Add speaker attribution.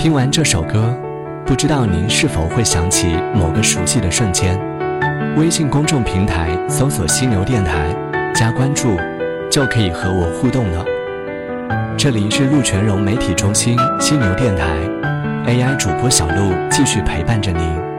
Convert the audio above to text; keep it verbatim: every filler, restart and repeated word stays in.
Speaker 1: 听完这首歌，不知道您是否会想起某个熟悉的瞬间。微信公众平台搜索犀牛电台，加关注，就可以和我互动了。这里是陆全融媒体中心犀牛电台 A I 主播小璐继续陪伴着您。